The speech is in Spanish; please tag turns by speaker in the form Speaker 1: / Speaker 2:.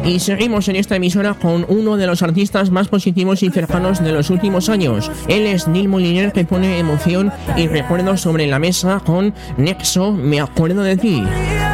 Speaker 1: Y seguimos en esta emisora con uno de los artistas más positivos y cercanos de los últimos años. Él es Neil Moliner, que pone emoción y recuerdos sobre la mesa con Nexo, Me acuerdo de ti.